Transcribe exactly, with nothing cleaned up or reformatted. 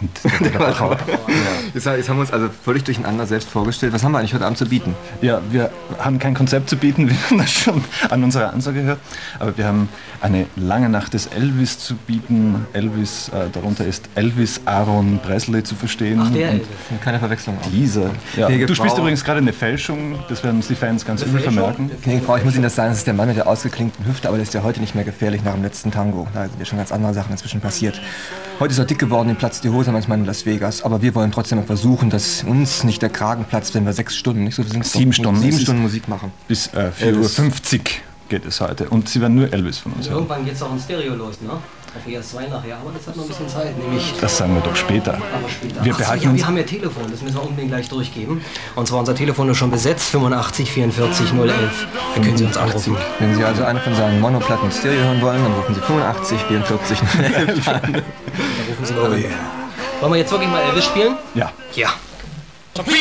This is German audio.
Und der, der Wachau. Jetzt, jetzt haben wir uns also völlig durcheinander selbst vorgestellt. Was haben wir eigentlich heute Abend zu bieten? Ja, wir haben kein Konzept zu bieten, wie man das schon an unserer Ansage hört. Aber wir haben eine lange Nacht des Elvis zu bieten. Elvis, äh, darunter ist Elvis Aaron Presley zu verstehen. Ach, der Elvis. Keine Verwechslung. Dieser. Ja. Gnädige Du spielst Frau. übrigens gerade eine Fälschung. Das werden uns die Fans ganz übel vermerken. Gnädige Frau, ich muss Ihnen das sagen, das ist der Mann mit der ausgeklinkten Hüfte, aber der ist ja heute nicht mehr gefährlich nach dem letzten Tango. Da sind ja schon ganz andere Sachen inzwischen passiert. Heute ist er dick geworden, ihm platzt die Hose manchmal in Las Vegas. Aber wir wollen trotzdem mal versuchen, dass uns nicht der Kragen platzt, wenn wir sechs Stunden, nicht so viel sind es Sieben doch, Stunden. sieben Es ist- Stunden Musik machen. Bis äh, vier Uhr fünfzig geht es heute. Und Sie werden nur Elvis von uns hören. Irgendwann geht's auch in Stereo los, ne? Auf E S zwei nachher, aber das hat noch ein bisschen Zeit, nämlich... Das sagen wir doch später. Aber später. Wir Ach so, behalten ja, uns. wir haben ja Telefon, das müssen wir unbedingt gleich durchgeben. Und zwar unser Telefon ist schon besetzt, fünfundachtzig vierundvierzig null elf. Da können Sie uns anrufen. Wenn Sie also eine von seinen Monoplatten Stereo hören wollen, dann rufen Sie fünfundachtzig vierundvierzig elf an. Da rufen Sie mal an. Wollen wir jetzt wirklich mal Elvis spielen? Ja. Ja.